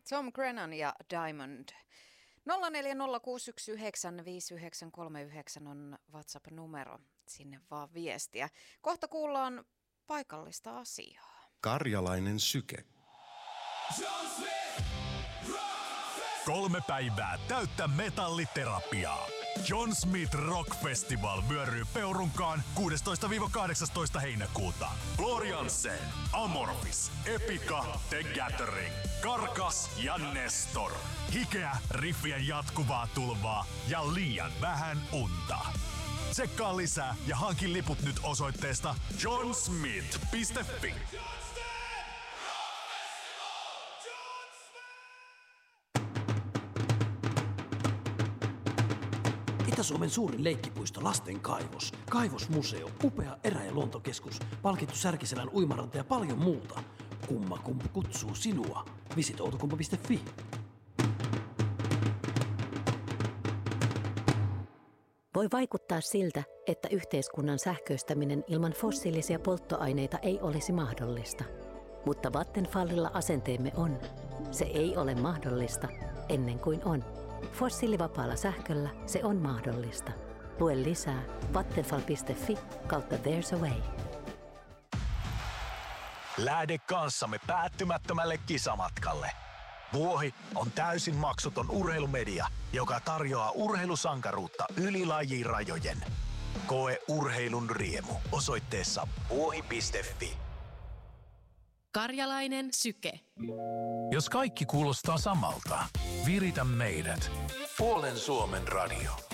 Tom Grennan ja Diamond. 0406195939 on WhatsApp-numero. Sinne vaan viestiä. Kohta kuullaan paikallista asiaa. Karjalainen syke. 3 päivää täyttä metalliterapiaa. John Smith Rock Festival vyöryy Peurunkaan 16-18 heinäkuuta. Florianse, Amorphis, Epica, The Gathering, Karkas ja Nestor. Hikeä, riffien jatkuvaa tulvaa ja liian vähän unta. Tsekkaa lisää ja hankin liput nyt osoitteesta johnsmith.fi. Itä-Suomen suurin leikkipuisto Lasten kaivos, kaivosmuseo, upea erä- ja luontokeskus, palkittu Särkiselän uimaranta ja paljon muuta. Kummakumpu kutsuu sinua. Visit outokumpu.fi. Voi vaikuttaa siltä, että yhteiskunnan sähköistäminen ilman fossiilisia polttoaineita ei olisi mahdollista. Mutta Vattenfallilla asenteemme on. Se ei ole mahdollista ennen kuin on. Fossiilivapaalla sähköllä se on mahdollista. Lue lisää vattenfall.fi/there's a way. Lähde kanssamme päättymättömälle kisamatkalle. Vuohi on täysin maksuton urheilumedia, joka tarjoaa urheilusankaruutta yli lajirajojen. Koe urheilun riemu osoitteessa vuohi.fi. Karjalainen syke. Jos kaikki kuulostaa samalta, viritä meidät. Puolen Suomen radio.